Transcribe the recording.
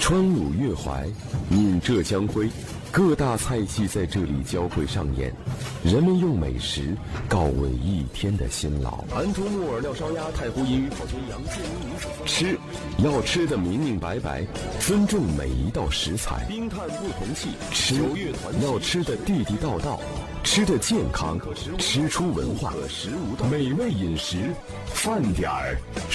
川鲁粤淮，闽浙江徽，各大菜系在这里交汇上演，人们用美食告慰一天的辛劳。安图木耳料烧鸭，太湖银鱼烤全羊，吃要吃得明明白白，尊重每一道食材。冰炭不同气，吃要吃得地地道道，吃得健康，吃出文化，美味饮食，饭点儿。